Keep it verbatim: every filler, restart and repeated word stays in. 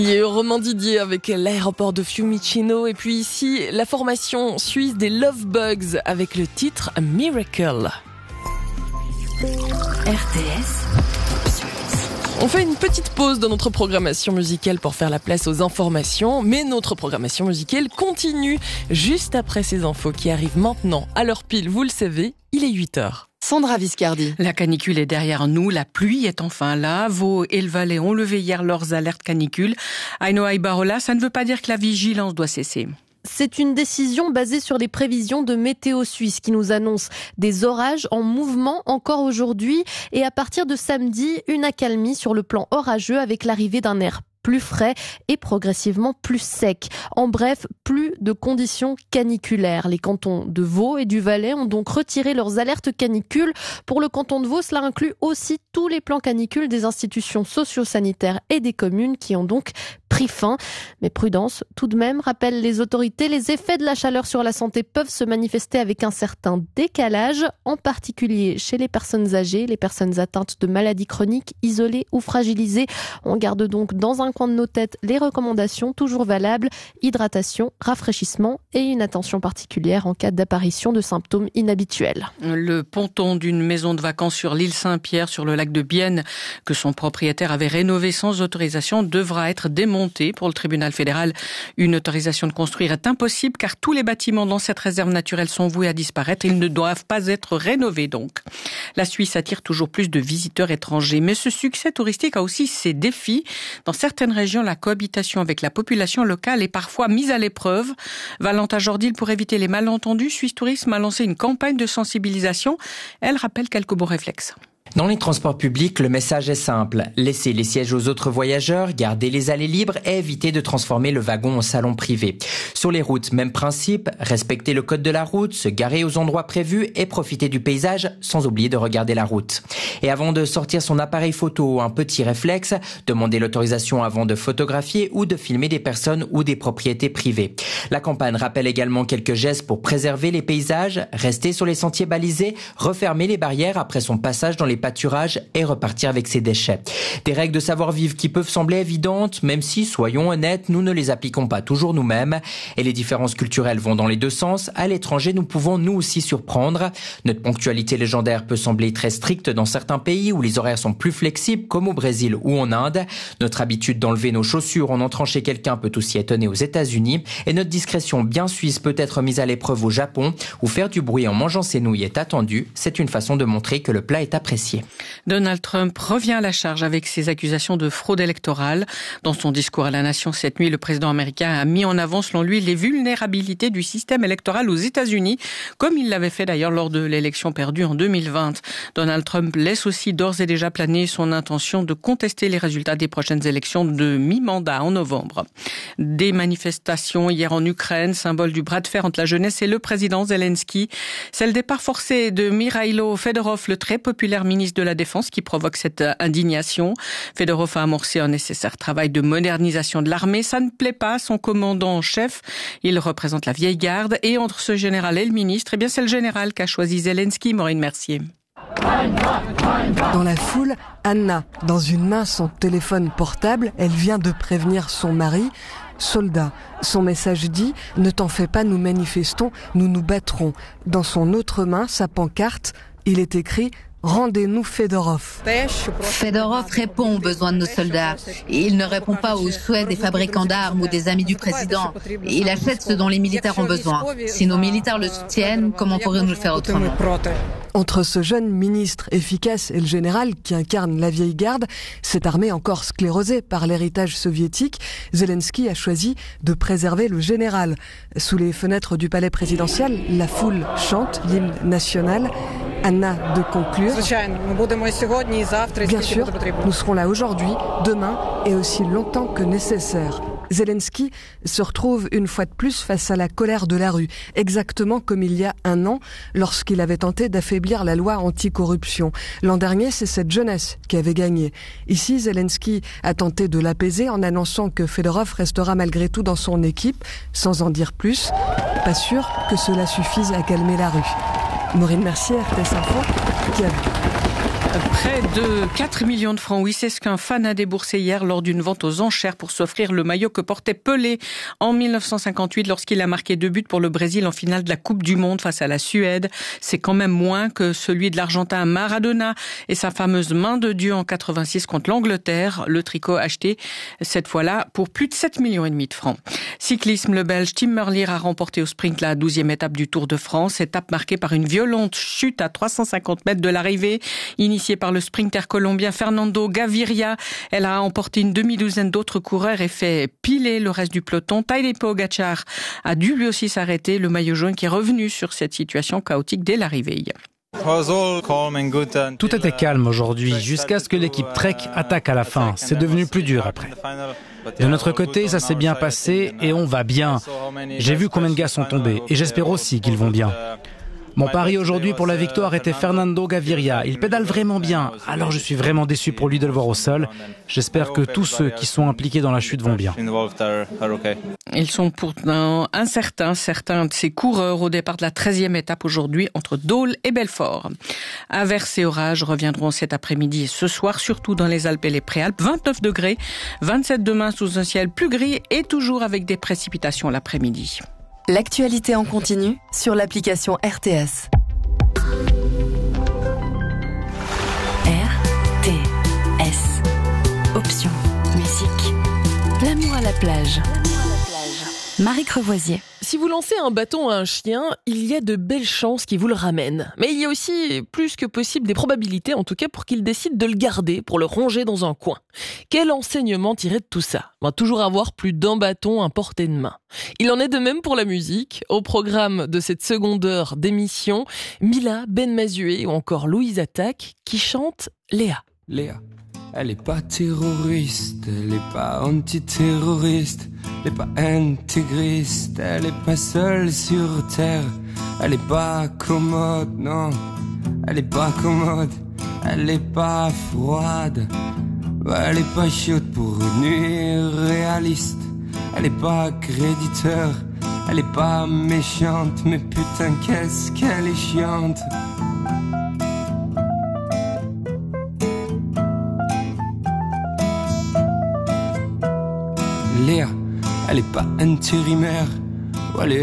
Et Romain Didier avec l'aéroport de Fiumicino. Et puis ici, la formation suisse des Love Bugs avec le titre Miracle. R T S. On fait une petite pause dans notre programmation musicale pour faire la place aux informations, mais notre programmation musicale continue juste après ces infos qui arrivent maintenant à l'heure pile, vous le savez, il est huit heures. Sandra Viscardi. La canicule est derrière nous, la pluie est enfin là. Vaud et le Valais ont levé hier leurs alertes canicule. Ainoa Ibarola, ça ne veut pas dire que la vigilance doit cesser. C'est une décision basée sur les prévisions de Météo Suisse qui nous annonce des orages en mouvement encore aujourd'hui et à partir de samedi, une accalmie sur le plan orageux avec l'arrivée d'un air plus frais et progressivement plus sec. En bref, plus de conditions caniculaires. Les cantons de Vaud et du Valais ont donc retiré leurs alertes canicules. Pour le canton de Vaud, cela inclut aussi tous les plans canicules des institutions socio-sanitaires et des communes qui ont donc pris fin. Mais prudence, tout de même, rappellent les autorités, les effets de la chaleur sur la santé peuvent se manifester avec un certain décalage, en particulier chez les personnes âgées, les personnes atteintes de maladies chroniques, isolées ou fragilisées. On garde donc dans un coin de nos têtes les recommandations toujours valables, hydratation, rafraîchissement et une attention particulière en cas d'apparition de symptômes inhabituels. Le ponton d'une maison de vacances sur l'île Saint-Pierre, sur le lac de Bienne, que son propriétaire avait rénové sans autorisation, devra être démonté. Pour le tribunal fédéral, une autorisation de construire est impossible car tous les bâtiments dans cette réserve naturelle sont voués à disparaître. Ils ne doivent pas être rénovés donc. La Suisse attire toujours plus de visiteurs étrangers, mais ce succès touristique a aussi ses défis. Dans certaines régions, la cohabitation avec la population locale est parfois mise à l'épreuve. Valentin Jordil, pour éviter les malentendus, Suisse Tourisme a lancé une campagne de sensibilisation. Elle rappelle quelques bons réflexes. Dans les transports publics, le message est simple. Laissez les sièges aux autres voyageurs, gardez les allées libres et évitez de transformer le wagon en salon privé. Sur les routes, même principe, respectez le code de la route, se garer aux endroits prévus et profiter du paysage sans oublier de regarder la route. Et avant de sortir son appareil photo, un petit réflexe, demandez l'autorisation avant de photographier ou de filmer des personnes ou des propriétés privées. La campagne rappelle également quelques gestes pour préserver les paysages, rester sur les sentiers balisés, refermer les barrières après son passage dans les pâturages et repartir avec ses déchets. Des règles de savoir-vivre qui peuvent sembler évidentes, même si, soyons honnêtes, nous ne les appliquons pas toujours nous-mêmes. Et les différences culturelles vont dans les deux sens. À l'étranger, nous pouvons nous aussi surprendre. Notre ponctualité légendaire peut sembler très stricte dans certains pays où les horaires sont plus flexibles, comme au Brésil ou en Inde. Notre habitude d'enlever nos chaussures en entrant chez quelqu'un peut aussi étonner aux États-Unis. Et notre discrétion bien suisse peut être mise à l'épreuve au Japon, où faire du bruit en mangeant ses nouilles est attendu. C'est une façon de montrer que le plat est apprécié. Donald Trump revient à la charge avec ses accusations de fraude électorale. Dans son discours à la nation cette nuit, le président américain a mis en avant, selon lui, les vulnérabilités du système électoral aux États-Unis, comme il l'avait fait d'ailleurs lors de l'élection perdue en deux mille vingt. Donald Trump laisse aussi d'ores et déjà planer son intention de contester les résultats des prochaines élections de mi-mandat en novembre. Des manifestations hier en Ukraine, symbole du bras de fer entre la jeunesse et le président Zelensky. C'est le départ forcé de Mikhailo Fedorov, le très populaire ministre de la Défense, qui provoque cette indignation. Fedorov a amorcé un nécessaire travail de modernisation de l'armée. Ça ne plaît pas à son commandant en chef. Il représente la vieille garde. Et entre ce général et le ministre, eh bien c'est le général qu'a choisi Zelensky, Maureen Mercier. Dans la foule, Anna, dans une main son téléphone portable, elle vient de prévenir son mari. Soldat. Son message dit « Ne t'en fais pas, nous manifestons, nous nous battrons ». Dans son autre main, sa pancarte, il est écrit « Rendez-nous Fedorov ». Fedorov répond aux besoins de nos soldats. Il ne répond pas aux souhaits des fabricants d'armes ou des amis du président. Il achète ce dont les militaires ont besoin. Si nos militaires le soutiennent, comment pourrions-nous le faire autrement ? Entre ce jeune ministre efficace et le général qui incarne la vieille garde, cette armée encore sclérosée par l'héritage soviétique, Zelensky a choisi de préserver le général. Sous les fenêtres du palais présidentiel, la foule chante l'hymne national. Anna de conclure. Bien sûr, nous serons là aujourd'hui, demain et aussi longtemps que nécessaire. Zelensky se retrouve une fois de plus face à la colère de la rue, exactement comme il y a un an, lorsqu'il avait tenté d'affaiblir la loi anticorruption. L'an dernier, c'est cette jeunesse qui avait gagné. Ici, Zelensky a tenté de l'apaiser en annonçant que Fedorov restera malgré tout dans son équipe, sans en dire plus. Pas sûr que cela suffise à calmer la rue. Maureen Mercier, R T S Info, Kiev. Près de quatre millions de francs, oui, c'est ce qu'un fan a déboursé hier lors d'une vente aux enchères pour s'offrir le maillot que portait Pelé en mille neuf cent cinquante-huit lorsqu'il a marqué deux buts pour le Brésil en finale de la Coupe du Monde face à la Suède. C'est quand même moins que celui de l'Argentin Maradona et sa fameuse main de Dieu en quatre-vingt-six contre l'Angleterre. Le tricot acheté cette fois-là pour plus de sept millions et demi de francs. Cyclisme, le Belge Tim Merlier a remporté au sprint la douzième étape du Tour de France, étape marquée par une violente chute à trois cent cinquante mètres de l'arrivée, initiée par le sprinter colombien Fernando Gaviria. Elle a emporté une demi-douzaine d'autres coureurs et fait piler le reste du peloton. Tadej Pogačar a dû lui aussi s'arrêter, le maillot jaune qui est revenu sur cette situation chaotique dès l'arrivée. Tout était calme aujourd'hui, jusqu'à ce que l'équipe Trek attaque à la fin. C'est devenu plus dur après. De notre côté, ça s'est bien passé et on va bien. J'ai vu combien de gars sont tombés et j'espère aussi qu'ils vont bien. Mon pari aujourd'hui pour la victoire était Fernando Gaviria. Il pédale vraiment bien, alors je suis vraiment déçu pour lui de le voir au sol. J'espère que tous ceux qui sont impliqués dans la chute vont bien. Ils sont pourtant incertains, certains de ces coureurs au départ de la treizième étape aujourd'hui entre Dole et Belfort. Averses et orages reviendront cet après-midi et ce soir, surtout dans les Alpes et les Préalpes. vingt-neuf degrés, vingt-sept demain sous un ciel plus gris et toujours avec des précipitations l'après-midi. L'actualité en continu sur l'application R T S. R T S. Option musique. L'amour à la plage. Marie Crevoisier. Si vous lancez un bâton à un chien, il y a de belles chances qu'il vous le ramène. Mais il y a aussi plus que possible des probabilités, en tout cas, pour qu'il décide de le garder, pour le ronger dans un coin. Quel enseignement tirer de tout ça ? Ben, toujours avoir plus d'un bâton à portée de main. Il en est de même pour la musique. Au programme de cette seconde heure d'émission, Mila, Ben Mazué ou encore Louise Attaque qui chantent Léa. Léa. Elle est pas terroriste, elle est pas antiterroriste, elle est pas intégriste, elle est pas seule sur terre, elle est pas commode, non, elle est pas commode, elle est pas froide, elle est pas chaude pour une réaliste, elle est pas créditeur, elle est pas méchante, mais putain qu'est-ce qu'elle est chiante. Léa, elle est pas intérimaire, elle est